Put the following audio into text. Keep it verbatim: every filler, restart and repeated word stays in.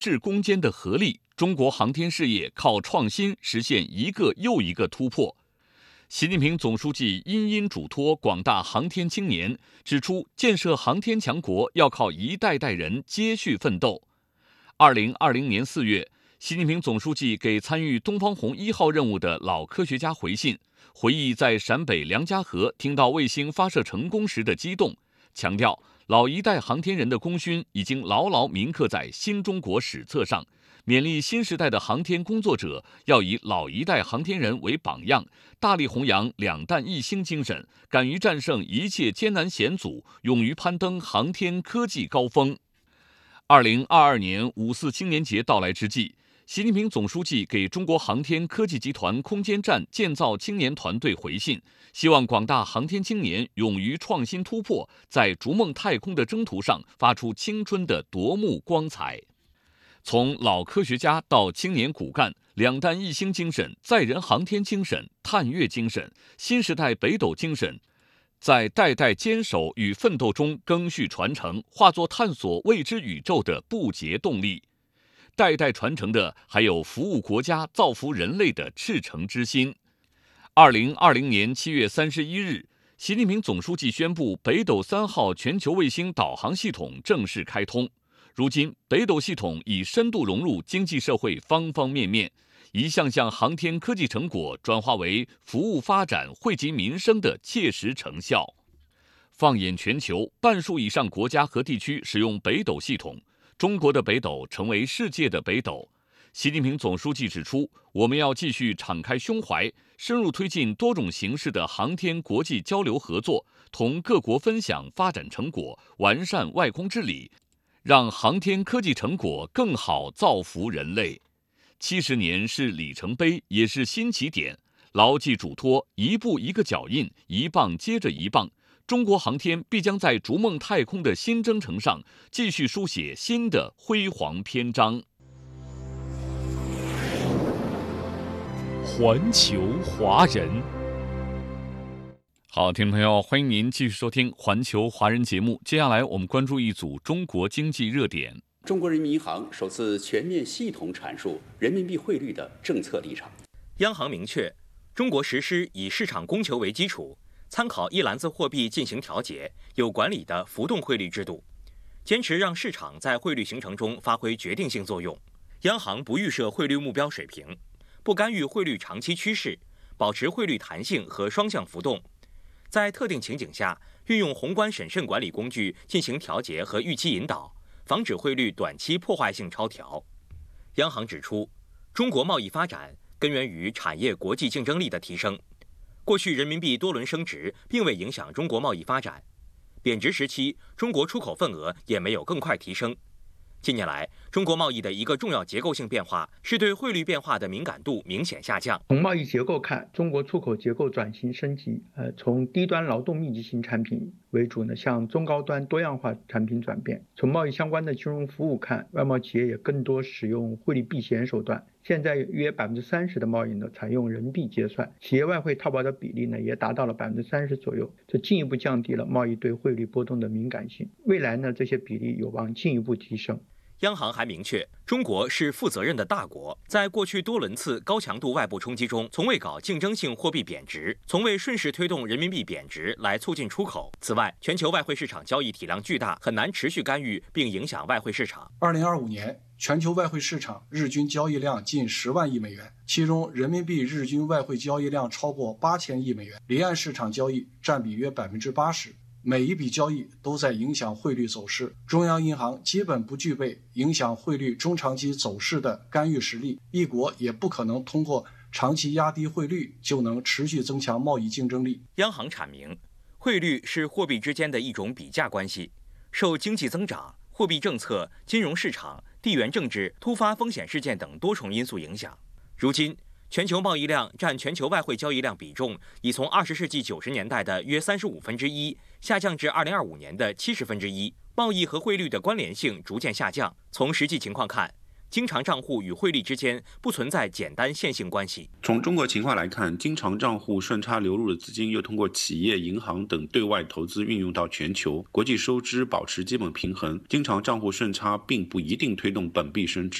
制攻坚的合力，中国航天事业靠创新实现一个又一个突破。习近平总书记殷殷嘱托广大航天青年，指出建设航天强国要靠一代代人接续奋斗。二零二零年四月，习近平总书记给参与东方红一号任务的老科学家回信，回忆在陕北梁家河听到卫星发射成功时的激动，强调老一代航天人的功勋已经牢牢铭刻在新中国史册上，勉励新时代的航天工作者要以老一代航天人为榜样，大力弘扬两弹一星精神，敢于战胜一切艰难险阻，勇于攀登航天科技高峰。二零二二年五四青年节到来之际，习近平总书记给中国航天科技集团空间站建造青年团队回信，希望广大航天青年勇于创新突破，在逐梦太空的征途上发出青春的夺目光彩。从老科学家到青年骨干，两弹一星精神、载人航天精神、探月精神、新时代北斗精神，在代代坚守与奋斗中赓续传承，化作探索未知宇宙的不竭动力。代代传承的还有服务国家、造福人类的赤诚之心。二零二零年七月三十一日，习近平总书记宣布北斗三号全球卫星导航系统正式开通。如今，北斗系统已深度融入经济社会方方面面，一项项航天科技成果转化为服务发展、惠及民生的切实成效。放眼全球，半数以上国家和地区使用北斗系统，中国的北斗成为世界的北斗。习近平总书记指出，我们要继续敞开胸怀，深入推进多种形式的航天国际交流合作，同各国分享发展成果，完善外空治理，让航天科技成果更好造福人类。七十年是里程碑，也是新起点。牢记嘱托，一步一个脚印，一棒接着一棒，中国航天必将在逐梦太空的新征程上继续书写新的辉煌篇章。 环球华人， 好，听众朋友，欢迎您继续收听环球华人节目。接下来我们关注一组中国经济热点。 中国人民银行首次全面系统阐述人民币汇率的政策立场。 央行明确，中国实施以市场供求为基础，参考一篮子货币进行调节、有管理的浮动汇率制度，坚持让市场在汇率形成中发挥决定性作用。央行不预设汇率目标水平，不干预汇率长期趋势，保持汇率弹性和双向浮动。在特定情景下，运用宏观审慎管理工具进行调节和预期引导，防止汇率短期破坏性超调。央行指出，中国贸易发展根源于产业国际竞争力的提升。过去人民币多轮升值并未影响中国贸易发展，贬值时期中国出口份额也没有更快提升。近年来，中国贸易的一个重要结构性变化是对汇率变化的敏感度明显下降。 从贸易结构看，中国出口结构转型升级，呃，从低端劳动密集型产品为主呢，向中高端多样化产品转变。从贸易相关的金融服务看，外贸企业也更多使用汇率避险手段。现在约百分之三十的贸易呢采用人民币结算，企业外汇套保的比例呢也达到了百分之三十左右，这进一步降低了贸易对汇率波动的敏感性。未来呢，这些比例有望进一步提升。 央行还明确，中国是负责任的大国，在过去多轮次高强度外部冲击中，从未搞竞争性货币贬值，从未顺势推动人民币贬值来促进出口。此外，全球外汇市场交易体量巨大，很难持续干预并影响外汇市场。 二零二五年，全球外汇市场日均交易量近十万亿美元，其中人民币日均外汇交易量超过八千亿美元，离岸市场交易占比约百分之八十。每一笔交易都在影响汇率走势，中央银行基本不具备影响汇率中长期走势的干预实力，一国也不可能通过长期压低汇率就能持续增强贸易竞争力。 央行阐明，汇率是货币之间的一种比价关系，受经济增长、货币政策、金融市场、地缘政治、突发风险事件等多重因素影响。如今，全球贸易量占全球外汇交易量比重已从二十世纪九十年代的约三十五分之一下降至二零二五年的七十分之一，贸易和汇率的关联性逐渐下降。从实际情况看， 经常账户与汇率之间不存在简单线性关系。 从中国情况来看，经常账户顺差流入的资金又通过企业、银行等对外投资运用到全球，国际收支保持基本平衡。经常账户顺差并不一定推动本币升值。